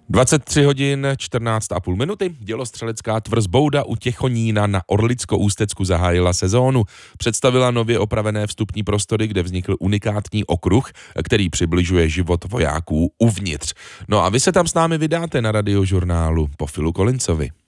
23 hodin 14,5 minuty. Dělostřelecká tvrz Bouda u Těchonína na Orlicko-Ústecku zahájila sezónu. Představila nově opravené vstupní prostory, kde vznikl unikátní okruh, který přibližuje život vojáků uvnitř. No a vy se tam s námi vydáte na Radiožurnálu po Philu Collinsovi.